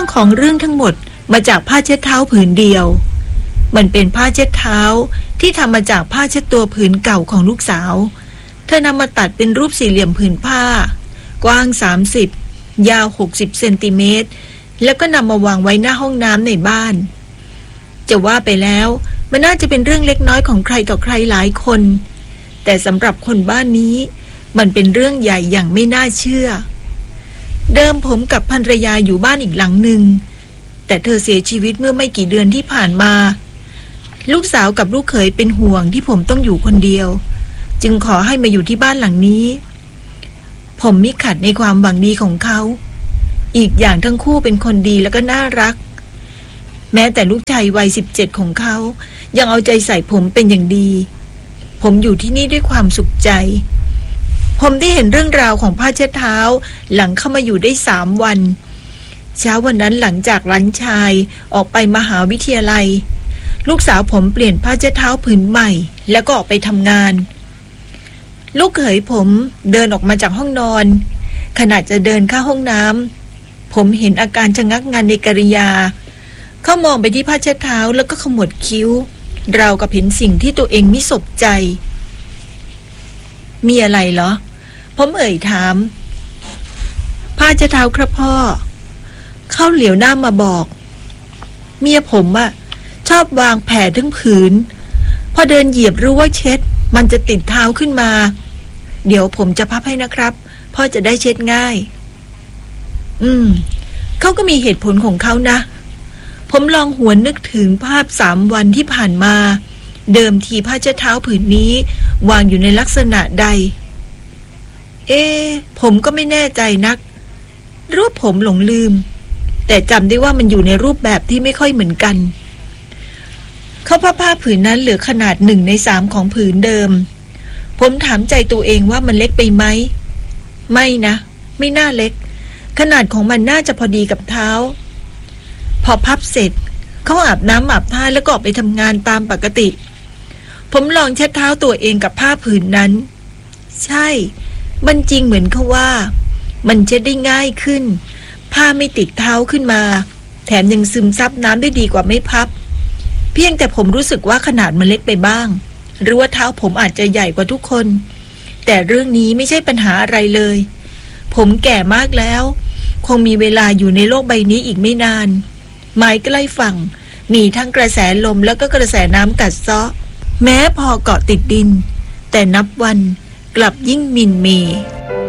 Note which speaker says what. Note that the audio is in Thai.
Speaker 1: รื่องของเรื่องทั้งหมดมาจากผ้าเช็ดเท้าผืนเดียวมันเป็นผ้าเช็ดเท้าที่ทำมาจากผ้าเช็ดตัวผืนเก่าของลูกสาวเธอนำมาตัดเป็นรูปสี่เหลี่ยมผืนผ้ากว้าง30ยาว60เซนติเมตรแล้วก็นำมาวางไว้หน้าห้องน้ำในบ้านจะว่าไปแล้วมันน่าจะเป็นเรื่องเล็กน้อยของใครต่อใครหลายคนแต่สำหรับคนบ้านนี้มันเป็นเรื่องใหญ่อย่างไม่น่าเชื่อเดิมผมกับภรรยาอยู่บ้านอีกหลังหนึ่งแต่เธอเสียชีวิตเมื่อไม่กี่เดือนที่ผ่านมาลูกสาวกับลูกเขยเป็นห่วงที่ผมต้องอยู่คนเดียวจึงขอให้มาอยู่ที่บ้านหลังนี้ผมมิขัดในความหวังดีของเขาอีกอย่างทั้งคู่เป็นคนดีแล้วก็น่ารักแม้แต่ลูกชายวัย17ของเขายังเอาใจใส่ผมเป็นอย่างดีผมอยู่ที่นี่ด้วยความสุขใจผมได้เห็นเรื่องราวของผ้าเช็ดเท้าหลังเข้ามาอยู่ได้3 วันเช้าวันนั้นหลังจากหลานชายออกไปมหาวิทยาลัยลูกสาวผมเปลี่ยนผ้าเช็ดเท้าผืนใหม่แล้วก็ออกไปทำงานลูกเขยผมเดินออกมาจากห้องนอนขณะจะเดินเข้าห้องน้ำผมเห็นอาการชะงักงันในกริยาเขามองไปที่ผ้าเช็ดเท้าแล้วก็ขมวดคิ้วราวกับเห็นสิ่งที่ตัวเองไม่สบใจมีอะไรเหรอผมเอ่ยถามผ้าเช็ดเท้าครับพ่อเขาเหลียวหน้ามาบอกเมียผมอะชอบวางแผ่ทั้งผืนพอเดินเหยียบรู้ว่าเช็ดมันจะติดเท้าขึ้นมาเดี๋ยวผมจะพับให้นะครับพ่อจะได้เช็ดง่ายเขาก็มีเหตุผลของเขานะผมลองหวนนึกถึงภาพ3 วันที่ผ่านมาเดิมทีผ้าเช็ดเท้าผืนนี้วางอยู่ในลักษณะใดผมก็ไม่แน่ใจนักรูปผมหลงลืมแต่จำได้ว่ามันอยู่ในรูปแบบที่ไม่ค่อยเหมือนกันเขาพับผ้าผืนนั้นเหลือขนาด1 ใน 3ของผืนเดิมผมถามใจตัวเองว่ามันเล็กไปไหมไม่นะไม่น่าเล็กขนาดของมันน่าจะพอดีกับเท้าพอพับเสร็จเขาอาบน้ำอาบท่าแล้วก็ออกไปทำงานตามปกติผมลองเช็ดเท้าตัวเองกับผ้าผืนนั้นใช่มันจริงเหมือนเขาว่ามันเช็ดได้ง่ายขึ้นผ้าไม่ติดเท้าขึ้นมาแถมยังซึมซับน้ำได้ดีกว่าไม่พับเพียงแต่ผมรู้สึกว่าขนาดมันเล็กไปบ้างหรือว่าเท้าผมอาจจะใหญ่กว่าทุกคนแต่เรื่องนี้ไม่ใช่ปัญหาอะไรเลยผมแก่มากแล้วคงมีเวลาอยู่ในโลกใบนี้อีกไม่นานไม้ใกล้ฝั่งมีทั้งกระแสลมแล้วก็กระแสน้ำกัดเซาะแม้พอเกาะติดดินแต่นับวันกลับยิ่งมินเมย์